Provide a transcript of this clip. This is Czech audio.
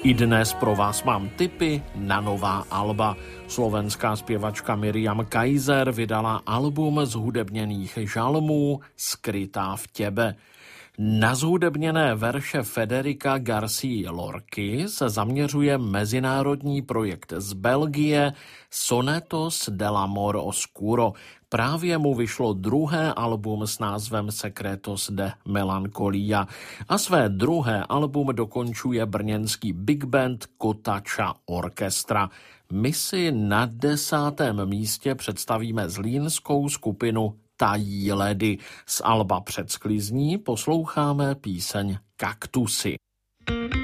I dnes pro vás mám tipy na nová alba. Slovenská zpěvačka Miriam Kaiser vydala album zhudebněných žalmů Skrytá v těbe. Na zhudebněné verše Federica García Lorky se zaměřuje mezinárodní projekt z Belgie Sonetos dell'amor oscuro. Právě mu vyšlo druhé album s názvem Secretos de Melancolia a své druhé album dokončuje brněnský big band Kotača Orchestra. My si na 10. místě představíme zlínskou skupinu Tají ledy. Z alba Před sklizní posloucháme píseň Kaktusy.